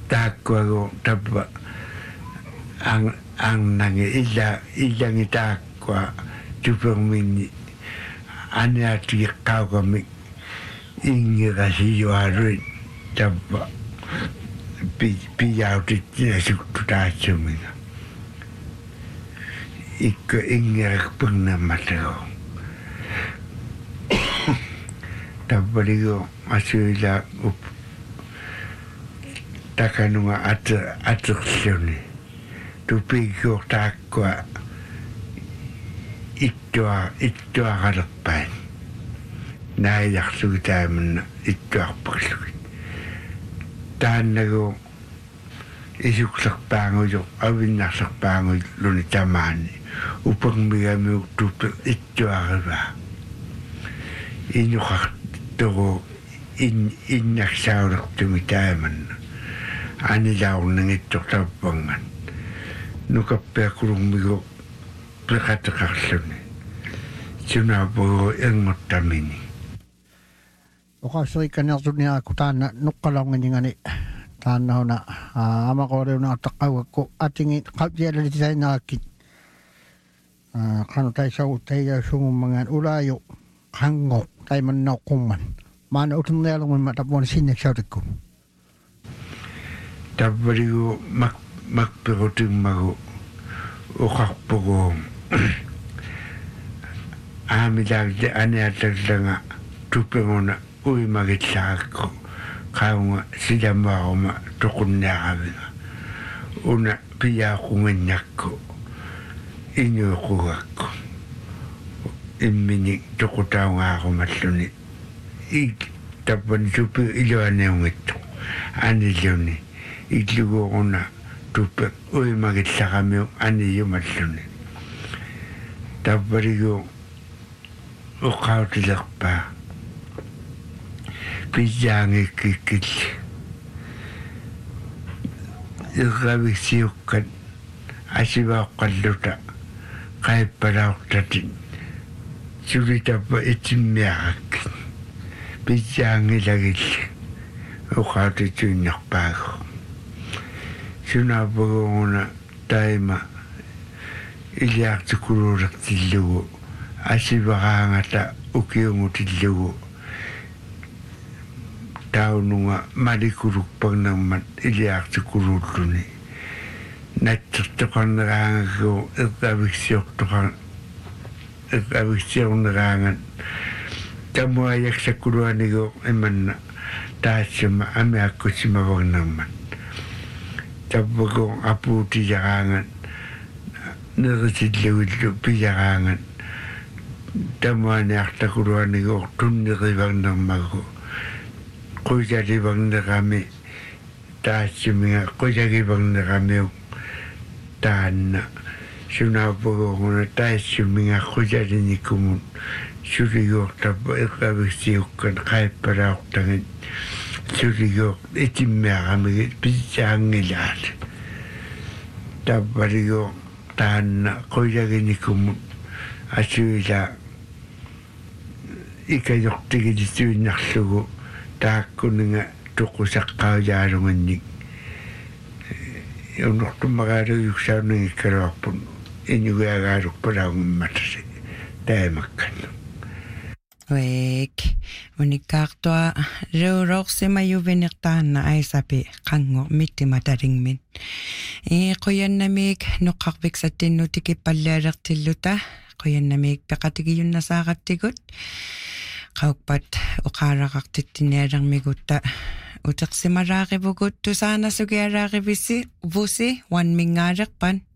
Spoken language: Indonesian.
taakkuagu tappa nangi illangi taakkua tuperminni aniati qaukami ingirasiuaruin tappa piyautittina suktutaatsumina ikka ingirakpernammatego tappaligo asuila takanunga atersioni tupikko taakkua ittua qalerpain naajarsuutaamanna ittuarpaqlugit taannagu isuklerpaangujo avinnarlerpaanguj luni tamaani upangmigamiuk tupe ittuariva inuqartoru innaksaulertumi taamanna anilaurnangittortappangan nukappeakulummigo peqateqarluni sunaapugu engottamini oqassuikaniartuniaqu taanna nuqqalaunganingani taannahuna amaqoreuna taqawakku atingi qapjialalititainaakki qanu taisau taiyasungummangan ulayu qango taimannaqqumman maana utumnealungumma tappuani sinneksautikku tappaligu makperutimmagu uqarpugu aamilaagte aniatallanga tupenguna uimagitlaaqku qaunga silamaaruma toqunniaqaviga una piyaaqunginnakku inuuqugakku immini toqutaungaarummalluni tappani tupi iluaneungittu anilluni iluguuna tupe uimagitlaaqamiu aniyumalluni tappaligu uqautilerpaa pijaangikkikkill irravisiukkat asivaaqqalluta qaippalaortatin sulitappa itsimmiaqakkin pijaangilagilli uqautituinnerpaagu sunaapaguuna taima iliartikuluulertillugu asivaraangata ukiungutillugu taununga malikulukpagnermat iliartikuluulluni natsertoqarneraangaku iqaviksiorneraangat tamuajaksakuluanigu imanna taassama amiakkusimavagnermat tappaku apuutijaraangat nerisillugillu pijaraangat tamuaniartakuluanigu tunnirivagnermagu qujalivagnerami taassuminga qujalivagneramiuk taanna sunaapaguuguna taassuminga qujalinikumun suligoortappa iqaviksiukkan qaippalaortagit suligoor itimmiaqamigit pissaangilaat tappaligo taanna qujalinikumun asuila ikajortigilisuinnarlugu taakkuninga tuqusaqqaujaalungannik unortumagaaluyuksaunangikkaluarpun inugiagaalukpalaungimmatasi taimakkan Wek unikkaartua reurorsimayuvinertaanna aisapi qango mittimataringmin quyannamik noqqarpiksattinnutikippallalertilluta quyannamik peqatigiyunnasaaqattikut qaukpat uqaaraqartittinialermigutta uteqsimaraarivugut tusaanasugiaraarivisi vusi wanmingaalerpan